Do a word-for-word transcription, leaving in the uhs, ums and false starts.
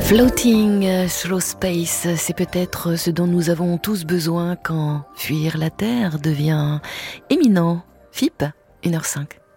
Floating through space, c'est peut-être ce dont nous avons tous besoin quand fuir la Terre devient éminent. F I P, une heure cinq.